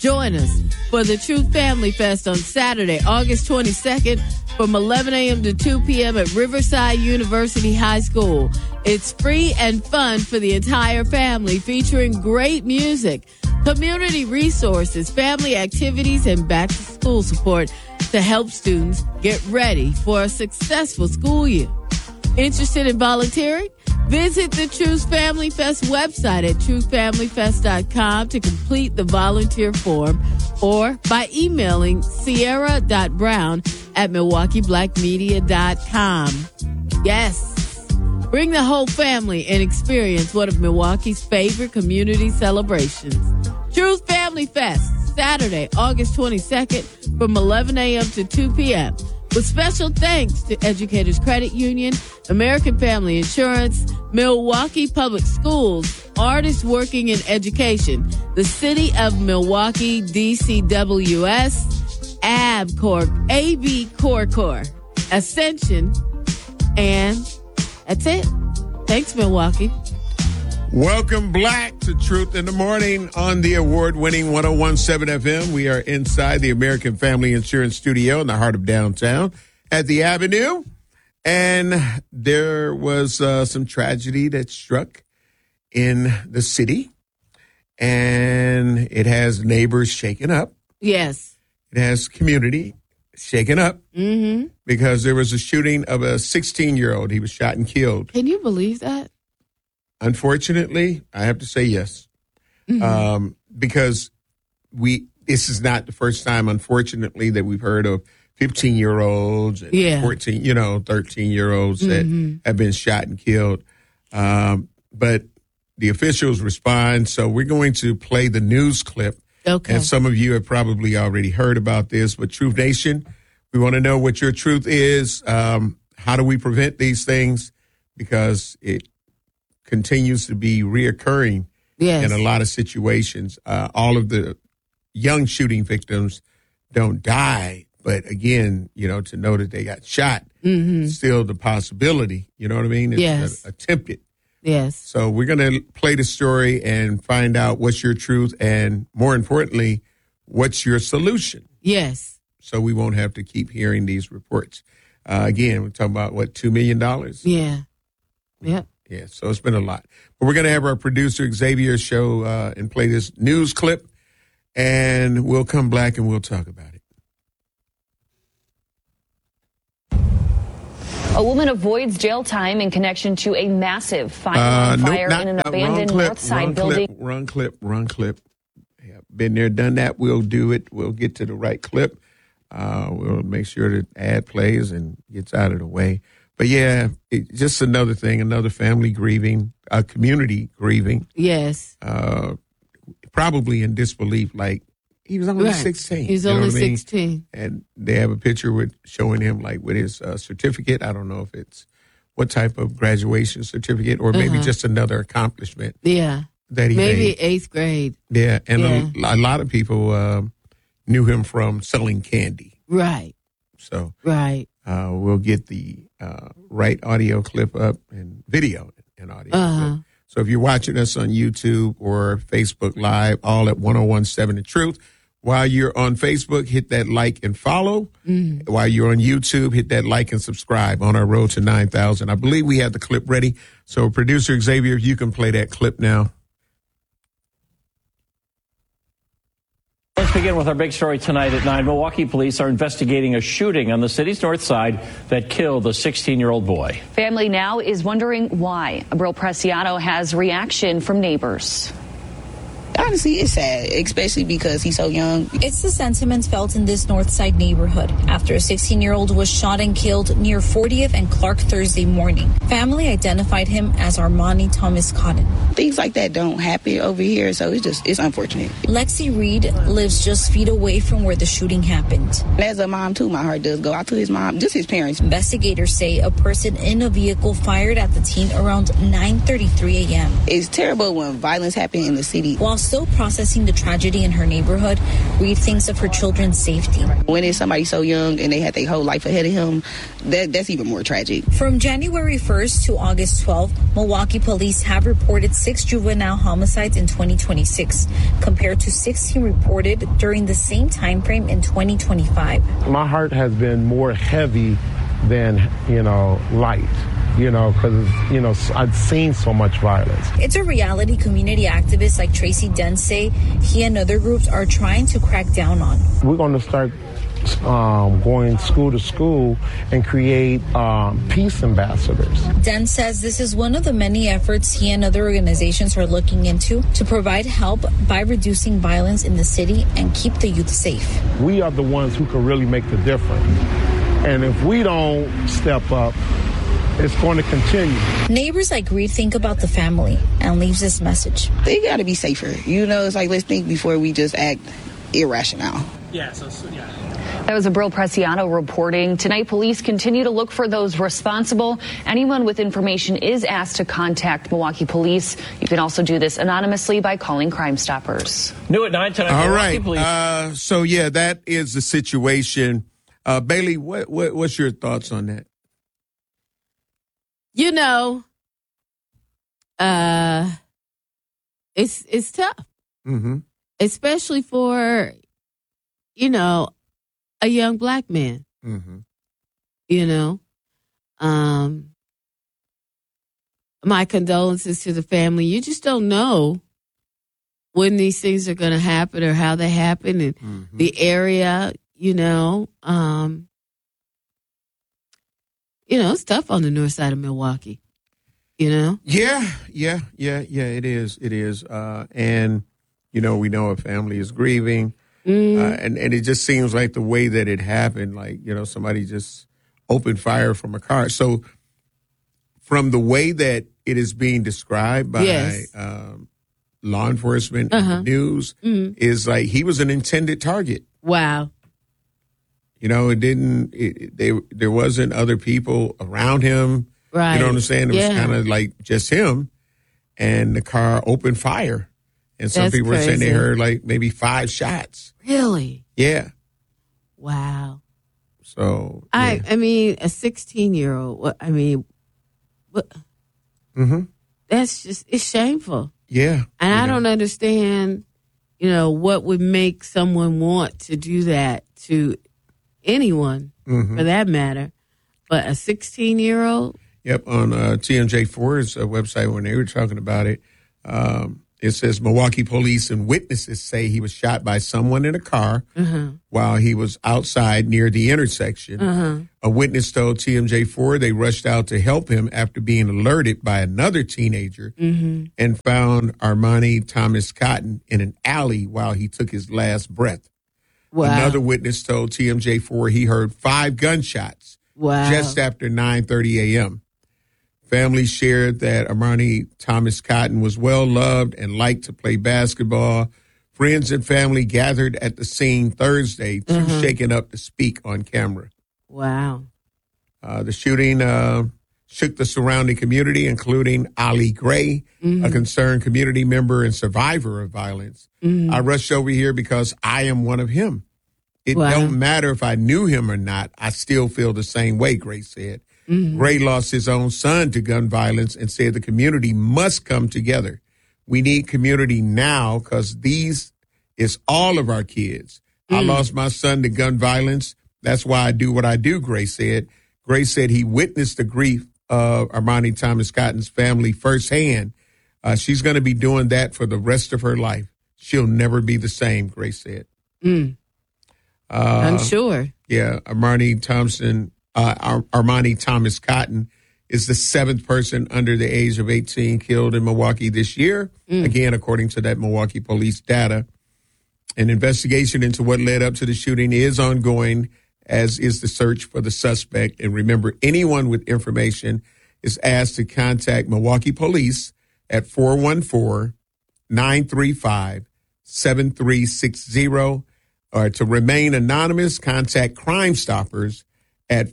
Join us for the Truth Family Fest on Saturday, August 22nd from 11 a.m. to 2 p.m. at Riverside University High School. It's free and fun for the entire family, featuring great music, community resources, family activities, and back-to-school support to help students get ready for a successful school year. Interested in volunteering? Visit the Truth Family Fest website at truthfamilyfest.com to complete the volunteer form, or by emailing sierra.brown@milwaukeeblackmedia.com. Yes, bring the whole family and experience one of Milwaukee's favorite community celebrations. Truth Family Fest, Saturday, August 22nd from 11 a.m. to 2 p.m. With special thanks to Educators Credit Union, American Family Insurance, Milwaukee Public Schools, Artists Working in Education, the City of Milwaukee, DCWS, AB Corps, Ascension, and that's it. Thanks, Milwaukee. Welcome back to Truth in the Morning on the award-winning 101.7 FM. We are inside the American Family Insurance Studio in the heart of downtown at the Avenue. And there was some tragedy that struck in the city. And it has neighbors shaken up. Yes. It has community shaken up. Mm-hmm. Because there was a shooting of a 16-year-old. He was shot and killed. Can you believe that? Unfortunately, I have to say yes, because this is not the first time, unfortunately, that we've heard of 15-year-olds and 14, 13-year-olds that have been shot and killed. But the officials respond. So we're going to play the news clip. Okay. And some of you have probably already heard about this, but Truth Nation, we want to know what your truth is. How do we prevent these things? Because it continues to be reoccurring in a lot of situations. All of the young shooting victims don't die, but again, to know that they got shot, still the possibility, you know what I mean? It's attempted. Yes. So we're going to play the story and find out what's your truth and, more importantly, what's your solution. Yes. So we won't have to keep hearing these reports. Again, we're talking about, $2 million? Yeah. Yep. Yeah, so it's been a lot. But we're going to have our producer, Xavier, show and play this news clip, and we'll come back and we'll talk about it. A woman avoids jail time in connection to a massive fire in an abandoned Northside building. Wrong clip. Yeah, been there, done that. We'll do it. We'll get to the right clip. We'll make sure that ad plays and gets out of the way. But yeah, just another thing, another family grieving, a community grieving. Yes. Probably in disbelief, like he was only 16. He's only 16. And they have a picture showing him with his certificate. I don't know if it's what type of graduation certificate or maybe just another accomplishment. Yeah. That he maybe made. 8th grade. Yeah. And a lot of people knew him from selling candy. Right. So. Right. We'll get the right audio clip up and video and audio clip. So if you're watching us on YouTube or Facebook Live, all at 101.7 The Truth. While you're on Facebook, hit that like and follow. While you're on YouTube, hit that like and subscribe on our road to 9,000. I believe we have the clip ready. So producer Xavier, if you can play that clip now. Let's begin with our big story tonight at 9. Milwaukee police are investigating a shooting on the city's north side that killed a 16-year-old boy. Family now is wondering why. Abril Preciado has reaction from neighbors. Honestly, it's sad, especially because he's so young. It's the sentiments felt in this Northside neighborhood after a 16-year-old was shot and killed near 40th and Clark Thursday morning. Family identified him as Armani Thomas Cotton. Things like that don't happen over here, so it's unfortunate. Lexi Reed lives just feet away from where the shooting happened. As a mom, too, my heart does go out to his mom, just his parents. Investigators say a person in a vehicle fired at the teen around 9:33 a.m. It's terrible when violence happens in the city. While still processing the tragedy in her neighborhood, Reed thinks of her children's safety. When it's somebody so young and they had their whole life ahead of him, that's even more tragic. From January 1st to August 12th, Milwaukee police have reported 6 juvenile homicides in 2026, compared to 16 reported during the same time frame in 2025. My heart has been more heavy than, light. Because, I've seen so much violence. It's a reality community activists like Tracy Dent say he and other groups are trying to crack down on. We're going to start going school to school and create peace ambassadors. Dent says this is one of the many efforts he and other organizations are looking into to provide help by reducing violence in the city and keep the youth safe. We are the ones who can really make the difference. And if we don't step up, it's going to continue. Neighbors like Reed think about the family and leaves this message. They got to be safer. It's like, let's think before we just act irrational. Yeah. That was Abril Preciado reporting. Tonight, police continue to look for those responsible. Anyone with information is asked to contact Milwaukee police. You can also do this anonymously by calling Crime Stoppers. New at 9 tonight. All Milwaukee right. Police. So that is the situation. Bailey, what's your thoughts on that? It's tough, especially for, a young black man. My condolences to the family. You just don't know when these things are going to happen or how they happen in the area. It's tough on the north side of Milwaukee. Yeah, it is. It is. And, we know a family is grieving. And it just seems like the way that it happened, like, somebody just opened fire from a car. So from the way that it is being described by law enforcement and the news, is like he was an intended target. Wow. There wasn't other people around him. Right. You know what I'm saying? It was kind of like just him, and the car opened fire. And some people were saying they heard like maybe 5 shots. Really? Yeah. Wow. So I mean, a 16-year-old. That's just, it's shameful. Yeah. And I don't understand, what would make someone want to do that to anyone, for that matter. But a 16-year-old? Yep, on TMJ4's website when they were talking about it, it says Milwaukee police and witnesses say he was shot by someone in a car while he was outside near the intersection. A witness told TMJ4 they rushed out to help him after being alerted by another teenager and found Armani Thomas Cotton in an alley while he took his last breath. Wow. Another witness told TMJ4 he heard 5 gunshots just after 9:30 a.m. Family shared that Armani Thomas Cotton was well loved and liked to play basketball. Friends and family gathered at the scene Thursday, too shaken up to speak on camera. Wow. The shooting shook the surrounding community, including Ali Gray, a concerned community member and survivor of violence. I rushed over here because I am one of him. It don't matter if I knew him or not. I still feel the same way, Gray said. Gray lost his own son to gun violence and said the community must come together. We need community now because these is all of our kids. I lost my son to gun violence. That's why I do what I do, Gray said. Gray said he witnessed the grief of Armani Thomas Cotton's family firsthand. She's going to be doing that for the rest of her life. She'll never be the same, Gray said. I'm sure. Yeah, Armani Thomas Cotton is the 7th person under the age of 18 killed in Milwaukee this year. Again, according to that Milwaukee police data. An investigation into what led up to the shooting is ongoing, as is the search for the suspect. And remember, anyone with information is asked to contact Milwaukee Police at 414-935-7360. Or to remain anonymous, contact Crime Stoppers at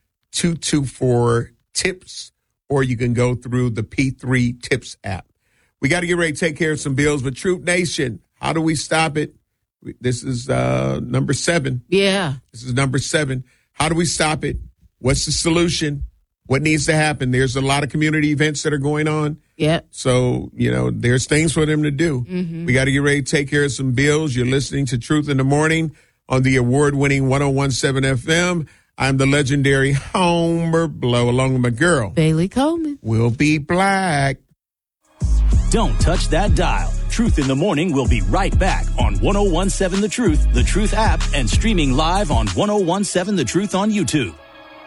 414-224-TIPS, or you can go through the P3 Tips app. We got to get ready to take care of some bills. But Truth Nation, how do we stop it? This is number 7. Yeah. This is number 7. How do we stop it? What's the solution? What needs to happen? There's a lot of community events that are going on. Yeah. So, there's things for them to do. Mm-hmm. We got to get ready to take care of some bills. You're listening to Truth in the Morning on the award-winning 101.7 FM. I'm the legendary Homer Blow, along with my girl, Bailey Coleman. We'll be black. Don't touch that dial. Truth in the Morning will be right back on 101.7 The Truth app, and streaming live on 101.7 The Truth on YouTube.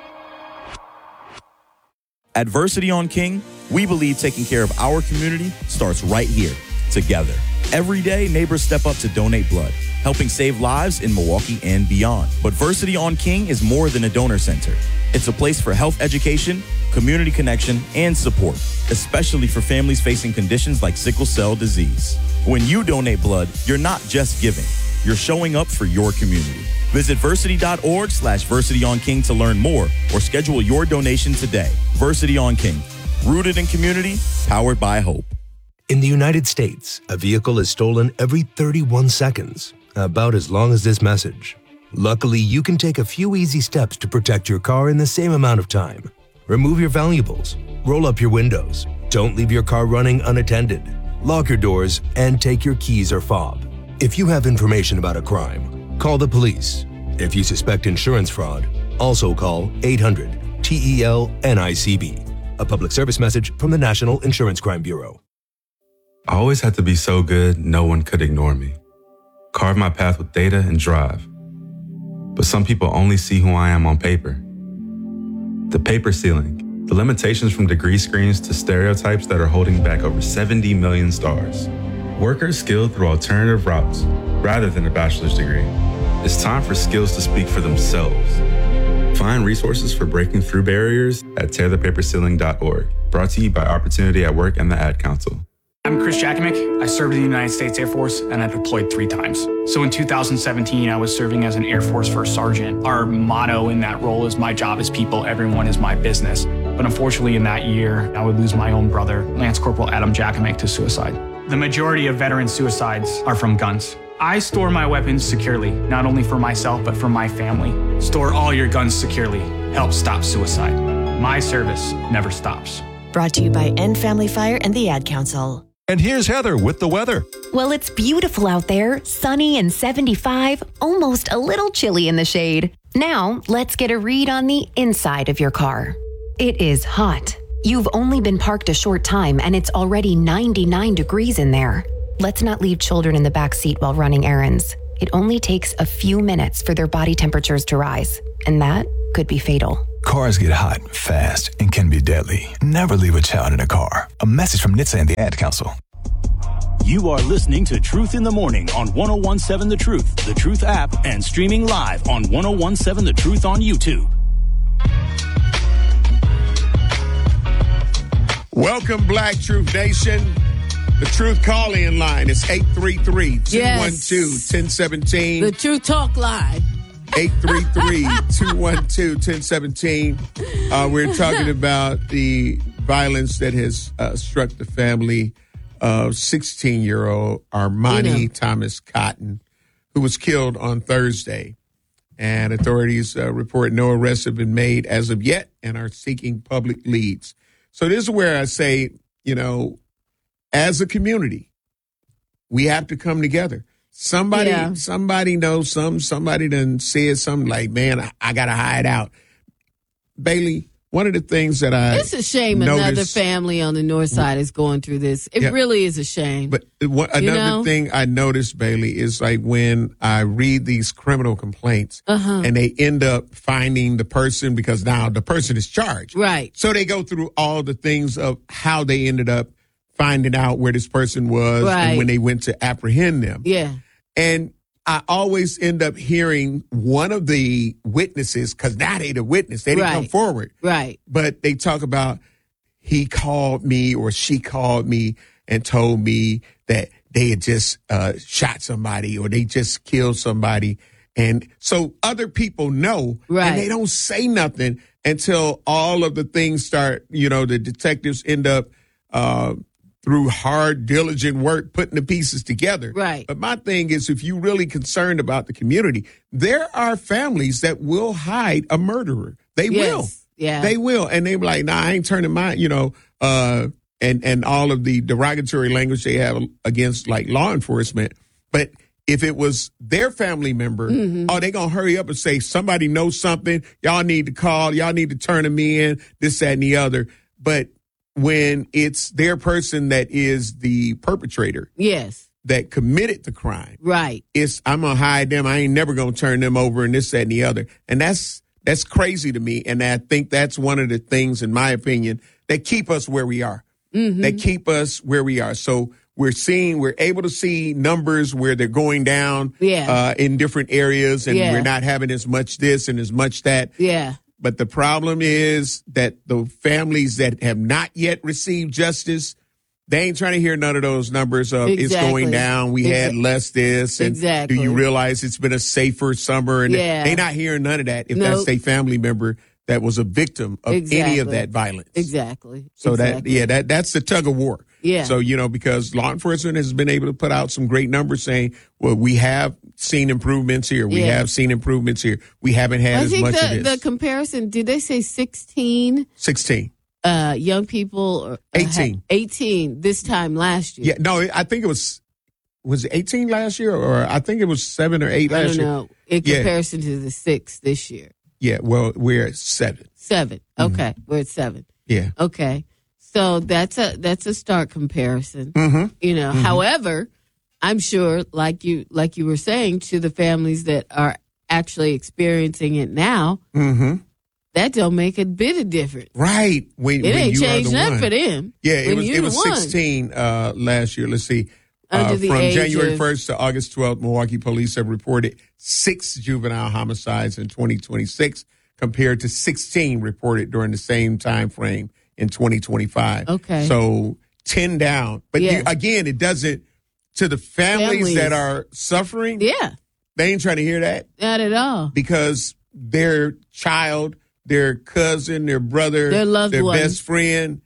At Versity on King, we believe taking care of our community starts right here, together. Every day, neighbors step up to donate blood, helping save lives in Milwaukee and beyond. But Versity on King is more than a donor center. It's a place for health education, community connection, and support, especially for families facing conditions like sickle cell disease. When you donate blood, you're not just giving, you're showing up for your community. Visit versity.org/VersityOnKing to learn more or schedule your donation today. Versity on King, rooted in community, powered by hope. In the United States, a vehicle is stolen every 31 seconds, about as long as this message. Luckily, you can take a few easy steps to protect your car in the same amount of time. Remove your valuables, roll up your windows, don't leave your car running unattended, lock your doors, and take your keys or fob. If you have information about a crime, call the police. If you suspect insurance fraud, also call 800-TEL-NICB. A public service message from the National Insurance Crime Bureau. I always had to be so good, no one could ignore me. Carve my path with data and drive. But some people only see who I am on paper. The paper ceiling, the limitations from degree screens to stereotypes that are holding back over 70 million stars. Workers skilled through alternative routes rather than a bachelor's degree. It's time for skills to speak for themselves. Find resources for breaking through barriers at tearthepaperceiling.org. Brought to you by Opportunity at Work and the Ad Council. I'm Chris Jakimick. I served in the United States Air Force, and I deployed 3 times. So in 2017, I was serving as an Air Force First Sergeant. Our motto in that role is "My job is people, everyone is my business." But unfortunately, in that year, I would lose my own brother, Lance Corporal Adam Jakimick, to suicide. The majority of veteran suicides are from guns. I store my weapons securely, not only for myself, but for my family. Store all your guns securely. Help stop suicide. My service never stops. Brought to you by End Family Fire and the Ad Council. And here's Heather with the weather. Well, it's beautiful out there, sunny and 75, almost a little chilly in the shade. Now, let's get a read on the inside of your car. It is hot. You've only been parked a short time and it's already 99 degrees in there. Let's not leave children in the back seat while running errands. It only takes a few minutes for their body temperatures to rise, and that could be fatal. Cars get hot, fast, and can be deadly. Never leave a child in a car. A message from NHTSA and the Ad Council. You are listening to Truth in the Morning on 101.7 The Truth app, and streaming live on 101.7 The Truth on YouTube. Welcome, Black Truth Nation. The Truth call-in line is 833-212-1017. The Truth Talk Line. 833-212-1017. We're talking about the violence that has struck the family of 16-year-old Armani Thomas Cotton, who was killed on Thursday. And authorities report no arrests have been made as of yet and are seeking public leads. So this is where I say, as a community, we have to come together. Somebody knows something. Somebody done said something like, man, I got to hide out. Bailey, one of the things that it's a shame another family on the north side is going through this. It really is a shame. But another thing I noticed, Bailey, is like when I read these criminal complaints and they end up finding the person because now the person is charged. Right. So they go through all the things of how they ended up finding out where this person was and when they went to apprehend them. Yeah. And I always end up hearing one of the witnesses, because now they the witness. They didn't come forward. Right. But they talk about he called me or she called me and told me that they had just shot somebody or they just killed somebody. And so other people know and they don't say nothing until all of the things start, the detectives end up through hard, diligent work, putting the pieces together. Right. But my thing is, if you're really concerned about the community, there are families that will hide a murderer. They will. Yeah. They will. And they be like, nah, I ain't turning my, and all of the derogatory language they have against like law enforcement. But if it was their family member, they going to hurry up and say, somebody knows something. Y'all need to call. Y'all need to turn them in, this, that, and the other. But when it's their person that is the perpetrator. Yes. That committed the crime. Right. I'm going to hide them. I ain't never going to turn them over and this, that, and the other. And that's crazy to me. And I think that's one of the things, in my opinion, that keep us where we are. That keep us where we are. So we're able to see numbers where they're going down in different areas, and we're not having as much this and as much that. Yeah. But the problem is that the families that have not yet received justice, they ain't trying to hear none of those numbers of it's going down. We had less this. And do you realize it's been a safer summer? And they not hearing none of that if that's their family member that was a victim of any of that violence. Exactly. So that's the tug of war. Yeah. So, because law enforcement has been able to put out some great numbers saying, well, we have seen improvements here. We have seen improvements here. We haven't had as much of this. The comparison, did they say 16? 16. Young people. 18. 18 this time last year. Yeah, no, I think it was it 18 last year, or I think it was 7 or 8 last year? I don't know. In comparison to the 6 this year. Yeah, well, we're at 7. 7. Okay, we're at 7. Yeah. Okay. So that's a stark comparison. However, I'm sure, like you were saying, to the families that are actually experiencing it now, that don't make a bit of difference. Right. When ain't you changed are the nothing one. for them. Yeah, it was 16 last year. Let's see. From January 1st to August 12th, Milwaukee police have reported 6 juvenile homicides in 2026 compared to 16 reported during the same time frame in 2025. Okay. So 10 down. But again, it doesn't, to the families that are suffering, they ain't trying to hear that. Not at all. Because their child, their cousin, their brother, their loved their one. best friend,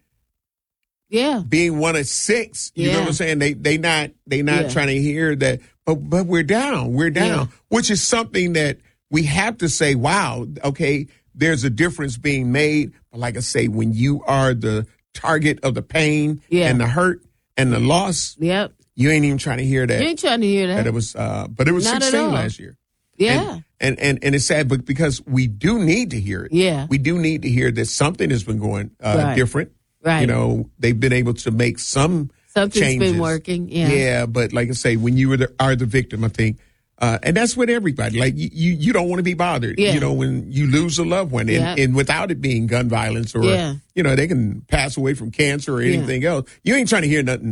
being one of 6, you know what I'm saying? They not trying to hear that. But we're down. We're down, which is something that we have to say, wow, okay, there's a difference being made. But like I say, when you are the target of the pain and the hurt and the loss, you ain't even trying to hear that. You ain't trying to hear that. That it was, but it was Not 16 last year. Yeah. And it's sad, but because we do need to hear it. Yeah. We do need to hear that something has been going different. Right. They've been able to make something's changes. Been working. Yeah. Yeah, but like I say, when you are the victim, I think, and that's with everybody. Like you don't want to be bothered. Yeah. When you lose a loved one, and without it being gun violence or they can pass away from cancer or anything else. You ain't trying to hear nothing